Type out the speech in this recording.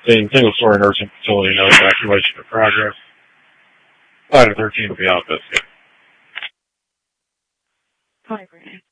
15, single-story nursing facility, no evacuation in progress. Item 13 will be out this. Hi, Brittany.